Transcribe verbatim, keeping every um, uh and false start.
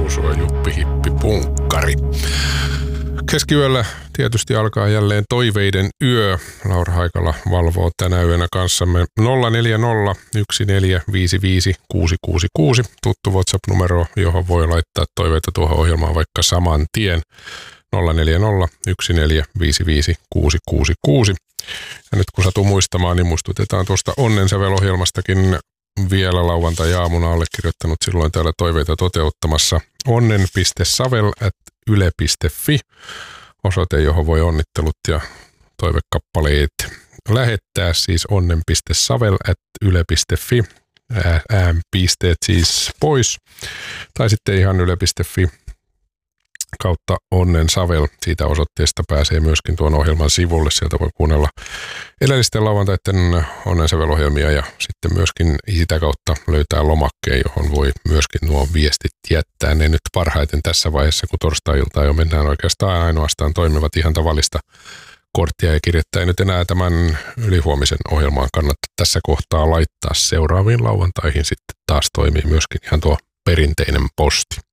nousua, juppi hippi punkkari. Keskiyöllä tietysti alkaa jälleen toiveiden yö. Laura Haikala valvoo tänä yönä kanssamme nolla neljä nolla yksi neljä viisi viisi kuusi kuusi kuusi. Tuttu WhatsApp-numero, johon voi laittaa toiveita tuohon ohjelmaan vaikka saman tien. nolla neljä nolla yksi neljä viisi viisi kuusi kuusi kuusi. Ja nyt kun satu muistamaan, niin muistutetaan tuosta Onnensävel-ohjelmastakin vielä lauantai-aamuna allekirjoittanut silloin täällä toiveita toteuttamassa onnen piste savel ät yle piste fi, osoite, johon voi onnittelut ja toivekappaleet lähettää, siis onnen piste savel ät yle piste fi, äänpisteet siis pois, tai sitten ihan yle piste fi kautta Onnen Savel. Siitä osoitteesta pääsee myöskin tuon ohjelman sivulle. Sieltä voi kuunnella edellisten lauantaiden Onnen Sävel-ohjelmia ja sitten myöskin sitä kautta löytää lomakkeen, johon voi myöskin nuo viestit jättää. Ne nyt parhaiten tässä vaiheessa, kun torstai-iltaa jo mennään oikeastaan ainoastaan toimivat ihan tavallista korttia ja kirjettä. Ei nyt enää tämän ylihuomisen ohjelmaan kannattaa tässä kohtaa laittaa. Seuraaviin lauantaihin sitten taas toimii myöskin ihan tuo perinteinen posti.